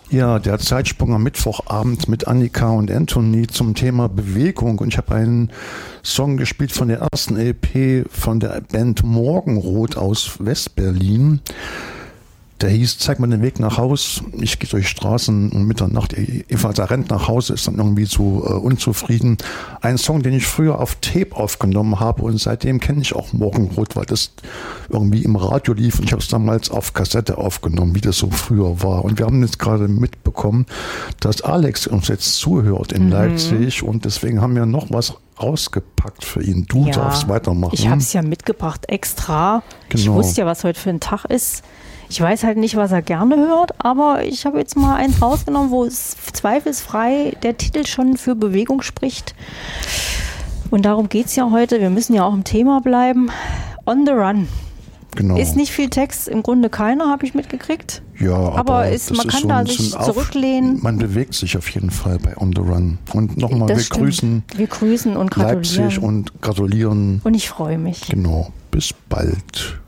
Ja, der Zeitsprung am Mittwochabend mit Annika und Anthony zum Thema Bewegung. Und ich habe einen Song gespielt von der ersten LP von der Band Morgenrot aus Westberlin. Der hieß, zeig mir den Weg nach Haus. Ich gehe durch Straßen um Mitternacht. Eva rennt nach Hause, ist dann irgendwie so unzufrieden. Ein Song, den ich früher auf Tape aufgenommen habe und seitdem kenne ich auch Morgenrot, weil das irgendwie im Radio lief und ich habe es damals auf Kassette aufgenommen, wie das so früher war. Und wir haben jetzt gerade mitbekommen, dass Alex uns jetzt zuhört in Leipzig und deswegen haben wir noch was rausgepackt für ihn. Du darfst weitermachen. Ich habe es ja mitgebracht extra. Genau. Ich wusste ja, was heute für ein Tag ist. Ich weiß halt nicht, was er gerne hört, aber ich habe jetzt mal eins rausgenommen, wo es zweifelsfrei der Titel schon für Bewegung spricht. Und darum geht es ja heute. Wir müssen ja auch im Thema bleiben. On the Run. Genau. Ist nicht viel Text, im Grunde keiner, habe ich mitgekriegt. Ja, aber man kann da sich zurücklehnen. Man bewegt sich auf jeden Fall bei On the Run. Und nochmal, wir grüßen und gratulieren. Leipzig und gratulieren. Und ich freue mich. Genau, bis bald.